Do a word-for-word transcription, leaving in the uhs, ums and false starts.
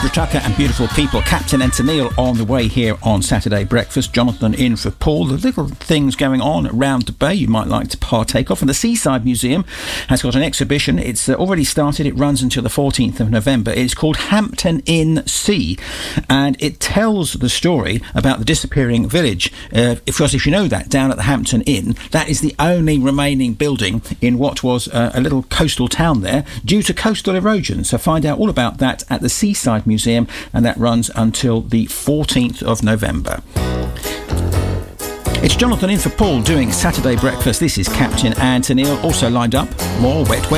Barbara Tucker and beautiful people. Captain and Tennille on the way here on Saturday Breakfast. Jonathan in for Paul. The little things going on around the bay you might like to partake of. And the Seaside Museum has got an exhibition. It's uh, already started. It runs until the fourteenth of November. It's called Hampton Inn Sea, and it tells the story about the disappearing village. Uh, of course, if you know that, down at the Hampton Inn, that is the only remaining building in what was uh, a little coastal town there due to coastal erosion. So find out all about that at the Seaside Museum, and that runs until the fourteenth of November. It's Jonathan in for Paul doing Saturday Breakfast. This is Captain and Tennille. Also lined up, more Wet Wet